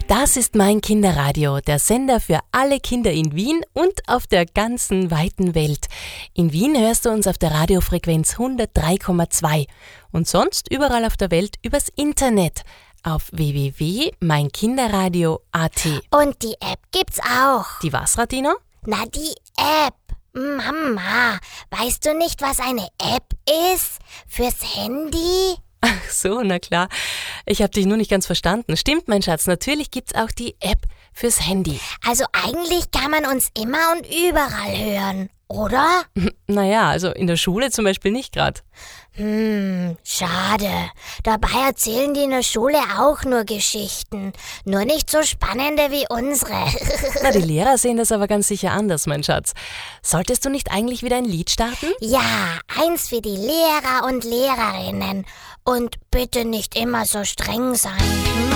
Das ist mein Kinderradio, der Sender für alle Kinder in Wien und auf der ganzen weiten Welt. In Wien hörst du uns auf der Radiofrequenz 103,2 und sonst überall auf der Welt übers Internet auf www.meinkinderradio.at. Und die App gibt's auch. Die was, Radina? Na, die App. Mama, weißt du nicht, was eine App ist? Fürs Handy? Ach so, na klar. Ich habe dich nur nicht ganz verstanden. Stimmt, mein Schatz, natürlich gibt's auch die App fürs Handy. Also eigentlich kann man uns immer und überall hören, oder? Naja, also in der Schule zum Beispiel nicht gerade. Schade. Dabei erzählen die in der Schule auch nur Geschichten. Nur nicht so spannende wie unsere. Na, die Lehrer sehen das aber ganz sicher anders, mein Schatz. Solltest du nicht eigentlich wieder ein Lied starten? Ja, eins für die Lehrer und Lehrerinnen. Und bitte nicht immer so streng sein.